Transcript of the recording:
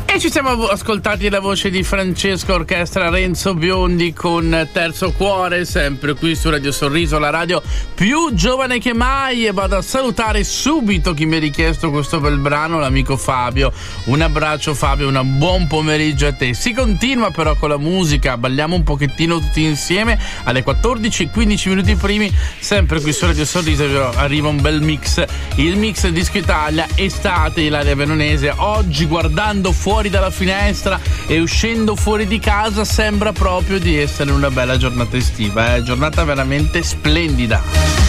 E ci siamo ascoltati la voce di Francesco Orchestra Renzo Biondi con Terzo Cuore, sempre qui su Radio Sorriso, la radio più giovane che mai. E vado a salutare subito chi mi ha richiesto questo bel brano, l'amico Fabio. Un abbraccio Fabio, un buon pomeriggio a te. Si continua però con la musica, balliamo un pochettino tutti insieme alle 14, 15 minuti primi, sempre qui su Radio Sorriso arriva un bel mix, il mix Disco Italia, estate, Ilaria Veronese. Oggi, guardando fuori dalla finestra e uscendo fuori di casa, sembra proprio di essere una bella giornata estiva, giornata veramente splendida.